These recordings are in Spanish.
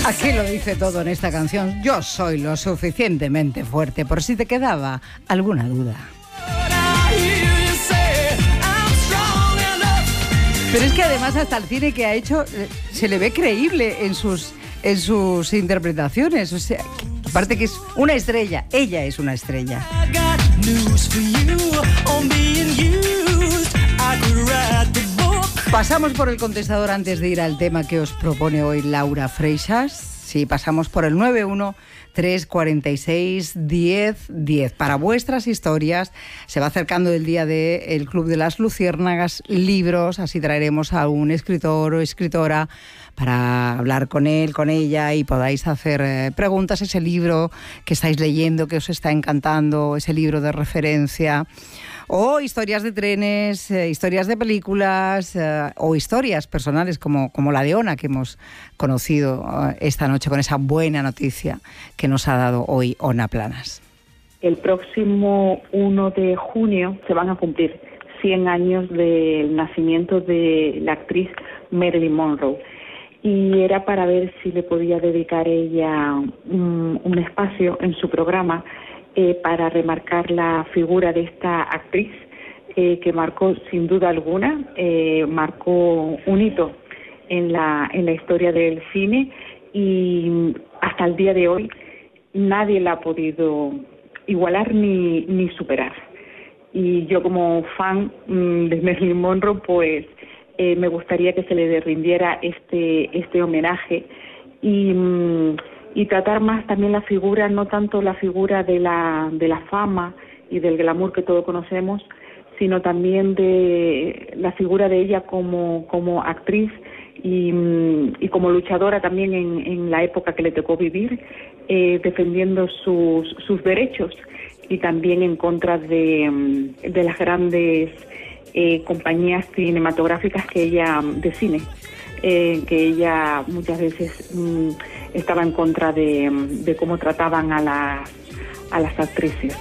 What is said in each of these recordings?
Aquí lo dice todo en esta canción. Yo soy lo suficientemente fuerte, por si te quedaba alguna duda. Pero es que además hasta el cine que ha hecho se le ve creíble en sus interpretaciones. O sea, aparte que es una estrella, ella es una estrella. Pasamos por el contestador antes de ir al tema que os propone hoy Laura Freixas. Sí, pasamos por el 913461010. Para vuestras historias, se va acercando el día del Club de las Luciérnagas, libros, así traeremos a un escritor o escritora para hablar con él, con ella, y podáis hacer preguntas. Ese libro que estáis leyendo, que os está encantando, ese libro de referencia, o historias de trenes, historias de películas, o historias personales como la de Ona, que hemos conocido esta noche con esa buena noticia que nos ha dado hoy Ona Planas. El próximo 1 de junio se van a cumplir 100 años del nacimiento de la actriz Marilyn Monroe. Y era para ver si le podía dedicar ella un espacio en su programa para remarcar la figura de esta actriz que marcó sin duda alguna, marcó un hito en la historia del cine, y hasta el día de hoy nadie la ha podido igualar ni superar. Y yo, como fan de Marilyn Monroe, pues me gustaría que se le rindiera este homenaje y tratar más también la figura, no tanto la figura de la fama y del glamour que todos conocemos, sino también de la figura de ella como actriz y como luchadora también en la época que le tocó vivir, defendiendo sus derechos, y también en contra de las grandes compañías cinematográficas de cine, que ella muchas veces estaba en contra de cómo trataban a las actrices.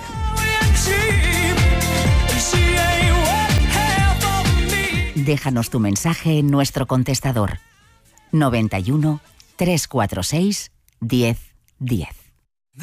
Déjanos tu mensaje en nuestro contestador 91 346 1010.